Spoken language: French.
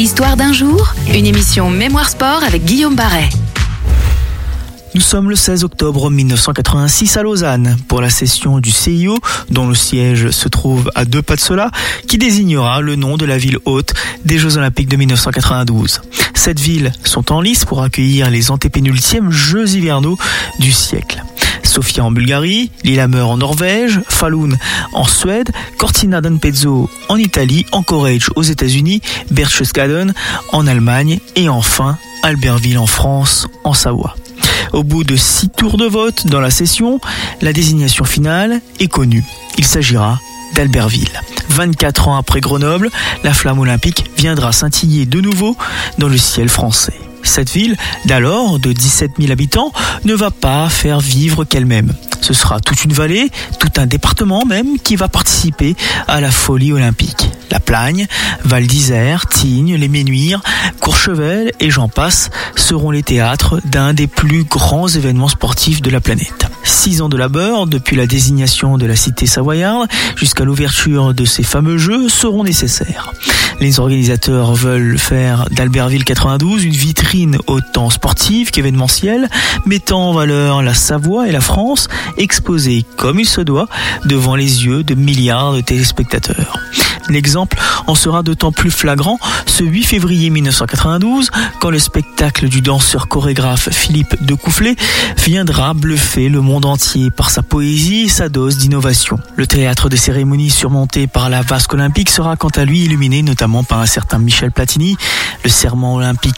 Histoire d'un jour, une émission Mémoire Sport avec Guillaume Barret. Nous sommes le 16 octobre 1986 à Lausanne pour la session du CIO, dont le siège se trouve à 2 pas de cela, qui désignera le nom de la ville hôte des Jeux Olympiques de 1992. 7 villes sont en lice pour accueillir les antépénultièmes Jeux hivernaux du siècle. Sofia en Bulgarie, Lillehammer en Norvège, Falun en Suède, Cortina d'Ampezzo en Italie, Anchorage aux États-Unis, Berchtesgaden en Allemagne et enfin Albertville en France, en Savoie. Au bout de 6 tours de vote dans la session, la désignation finale est connue. Il s'agira d'Albertville. 24 ans après Grenoble, la flamme olympique viendra scintiller de nouveau dans le ciel français. Cette ville, d'alors de 17 000 habitants, ne va pas faire vivre qu'elle-même. Ce sera toute une vallée, tout un département même, qui va participer à la folie olympique. La Plagne, Val d'Isère, Tignes, les Ménuires, Courchevel et j'en passe seront les théâtres d'un des plus grands événements sportifs de la planète. 6 ans de labeur, depuis la désignation de la cité savoyarde jusqu'à l'ouverture de ces fameux Jeux, seront nécessaires. Les organisateurs veulent faire d'Albertville 92 une vitrine autant sportive qu'événementielle, mettant en valeur la Savoie et la France, exposées comme il se doit devant les yeux de milliards de téléspectateurs. L'exemple en sera d'autant plus flagrant ce 8 février 1992, quand le spectacle du danseur chorégraphe Philippe Decoufflet viendra bluffer le monde entier par sa poésie et sa dose d'innovation. Le théâtre des cérémonies surmonté par la vasque olympique sera quant à lui illuminé notamment par un certain Michel Platini. Le serment olympique